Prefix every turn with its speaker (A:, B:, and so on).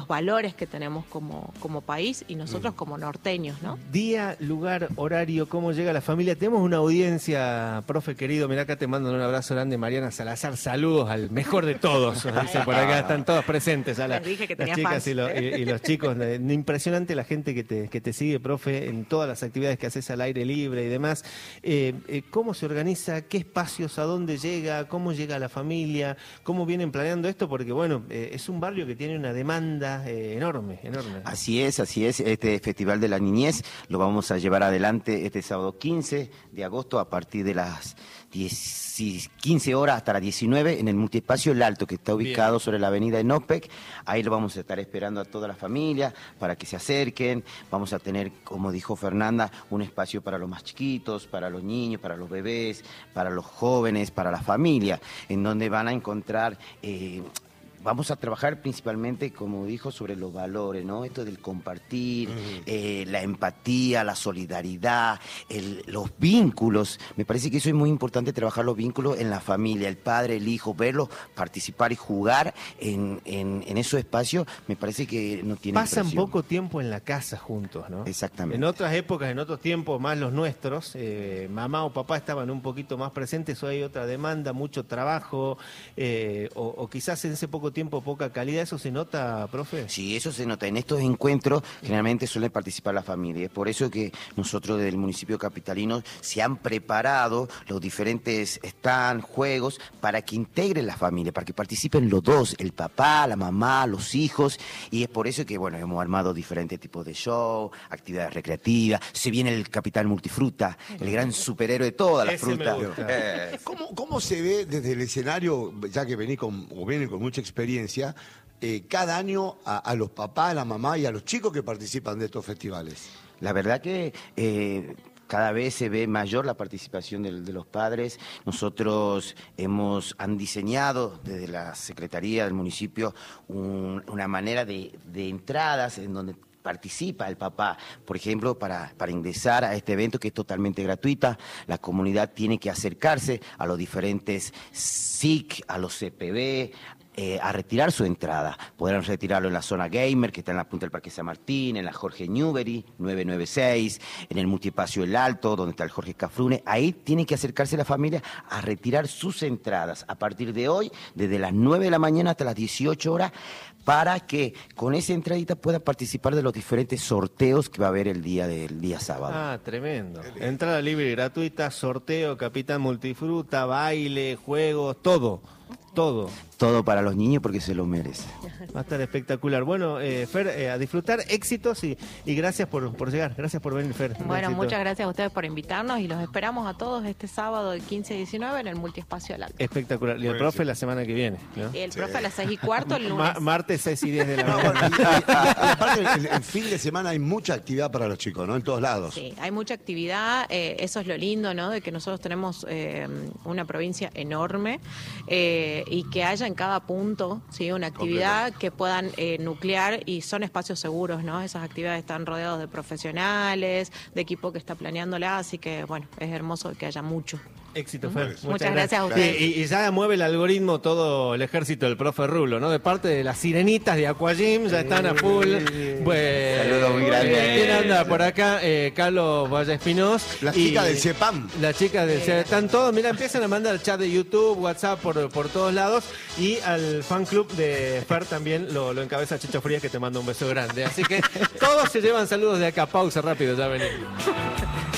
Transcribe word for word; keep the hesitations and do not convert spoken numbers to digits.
A: valores que tenemos como, como país y nosotros como norteños, ¿no?
B: Día, lugar, horario, cómo llega la familia. Tenemos una audiencia, profe querido, mirá acá te mando un abrazo grande, Mariana Salazar, saludos al mejor de todos. Dice, por acá están todos presentes, a la,
A: Les dije que
B: las
A: tenía
B: chicas
A: fans.
B: y, lo- y- y los chicos. Impresionante la gente que te, que te sigue, profe, en todas las actividades que haces al aire libre y demás. Eh, eh, ¿Cómo se organiza? ¿Qué espacios? ¿A dónde llega? ¿Cómo llega la familia? ¿Cómo vienen planeando esto? Porque, bueno, eh, es un barrio que tiene una demanda eh, enorme, enorme.
C: Así es, así es. Este Festival de la Niñez lo vamos a llevar adelante este sábado quince de agosto a partir de las diez, quince horas hasta las diecinueve en el multiespacio El Alto, que está ubicado Bien. sobre la avenida Enopec. Ahí lo vamos a estar esperando a toda la familia para que se acerquen. Vamos a tener, como dijo Fernanda, un espacio para los más chiquitos, para los niños, para los bebés, para los jóvenes, para la familia, en donde van a encontrar... Eh, Vamos a trabajar principalmente, como dijo, sobre los valores, ¿no? Esto del compartir, uh-huh. eh, la empatía, la solidaridad, el, los vínculos. Me parece que eso es muy importante, trabajar los vínculos en la familia, el padre, el hijo, verlos, participar y jugar en, en, en esos espacios. Me parece que no tiene
B: Pasan
C: presión.
B: poco tiempo en la casa juntos, ¿no?
C: Exactamente.
B: En otras épocas, en otros tiempos, más los nuestros, eh, mamá o papá estaban un poquito más presentes, hoy hay otra demanda, mucho trabajo, eh, o, o quizás en ese poco tiempo, poca calidad. ¿Eso se nota, profe?
C: Sí, eso se nota. En estos encuentros generalmente suele participar la familia. Es por eso que nosotros del municipio capitalino se han preparado los diferentes stands, juegos, para que integren la familia, para que participen los dos, el papá, la mamá, los hijos. Y es por eso que, bueno, hemos armado diferentes tipos de show, actividades recreativas. Se viene el Capitán Multifruta, el gran superhéroe de todas las frutas.
D: Eh. ¿Cómo, ¿Cómo se ve desde el escenario, ya que venís con, o vienen con mucha experiencia, eh, cada año a, a los papás, a la mamá y a los chicos que participan de estos festivales?
C: La verdad que eh, cada vez se ve mayor la participación de, de los padres. Nosotros hemos han diseñado desde la Secretaría del municipio un, una manera de, de entradas en donde participa el papá, por ejemplo, para, para ingresar a este evento que es totalmente gratuita. La comunidad tiene que acercarse a los diferentes S I C, a los C P B, Eh, a retirar su entrada. Podrán retirarlo en la zona gamer, que está en la punta del Parque San Martín, en la Jorge Newbery, nueve nueve seis, en el multiespacio El Alto, donde está el Jorge Cafrune. Ahí tiene que acercarse la familia a retirar sus entradas a partir de hoy, desde las nueve de la mañana hasta las dieciocho horas, para que con esa entradita pueda participar de los diferentes sorteos que va a haber el día del día sábado.
B: Ah, tremendo. Entrada libre y gratuita, sorteo, Capitán Multifruta, baile, juegos, todo. Todo.
C: Todo para los niños porque se lo merece.
B: Va a estar espectacular. Bueno, eh, Fer, eh, a disfrutar, éxitos y, y gracias por, por llegar. Gracias por venir, Fer.
A: Bueno, muchas gracias a ustedes por invitarnos y los esperamos a todos este sábado de quince a diecinueve en el multiespacio El Alto.
B: Espectacular. Y el
D: Bueno,
B: profe
D: sí.
B: la semana que viene, ¿no?
A: Y el
D: Sí.
A: profe a las seis y cuarto el lunes.
B: Ma- martes seis y diez de la
D: No,
B: mañana.
D: bueno, y- y- y aparte, el, el fin de semana hay mucha actividad para los chicos, ¿no? En todos lados.
A: Sí, hay mucha actividad, eh, eso es lo lindo, ¿no? De que nosotros tenemos eh, una provincia enorme eh, y que haya en cada punto, ¿sí? Una actividad que puedan eh, nuclear y son espacios seguros, ¿no? Esas actividades están rodeados de profesionales, de equipo que está planeándola, así que, bueno, es hermoso que haya mucho.
B: Éxito, Fer.
A: Muchas, Muchas gracias a
B: Y,
A: ustedes.
B: y, y ya mueve el algoritmo todo el ejército del profe Rulo, ¿no? De parte de las sirenitas de Aquagym, ya están a full. Pues,
C: Saludos muy grandes.
B: ¿Quién anda por acá? Eh, Carlos Valle Espinós.
D: Las
B: Y-
D: chicas del CEPAM.
B: Las chicas del CEPAM. Están todos, mira, empiezan a mandar al chat de YouTube, WhatsApp, por, por todos lados. Y al fan club de Fer también lo, lo encabeza Chicho Frías, que te manda un beso grande. Así que todos se llevan saludos de acá. Pausa rápido, ya venimos.